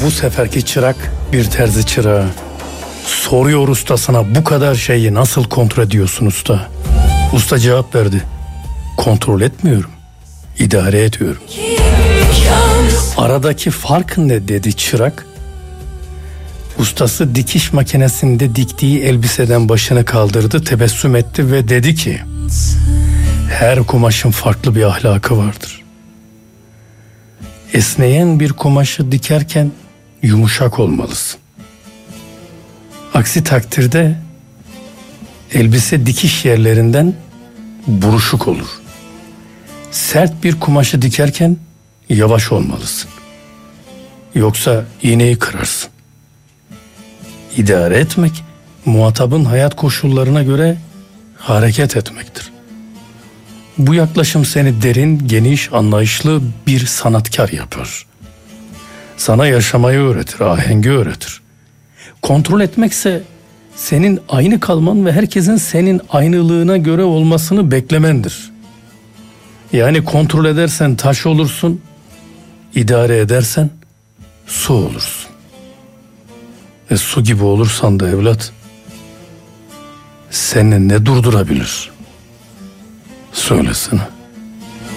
Bu seferki çırak bir terzi çırağı. Soruyor ustasına, bu kadar şeyi nasıl kontrol ediyorsun usta? Usta cevap verdi. Kontrol etmiyorum, idare ediyorum. Aradaki fark ne dedi çırak. Ustası dikiş makinesinde diktiği elbiseden başını kaldırdı, tebessüm etti ve dedi ki, her kumaşın farklı bir ahlakı vardır. Esneyen bir kumaşı dikerken yumuşak olmalısın. Aksi takdirde elbise dikiş yerlerinden buruşuk olur. Sert bir kumaşı dikerken yavaş olmalısın. Yoksa iğneyi kırarsın. İdare etmek, muhatabın hayat koşullarına göre hareket etmektir. Bu yaklaşım seni derin, geniş, anlayışlı bir sanatkar yapar. Sana yaşamayı öğretir, ahengi öğretir. Kontrol etmekse senin aynı kalman ve herkesin senin aynılığına göre olmasını beklemendir. Yani kontrol edersen taş olursun, idare edersen su olursun. Su gibi olursan da evlat, seni ne durdurabilir? Söylesene.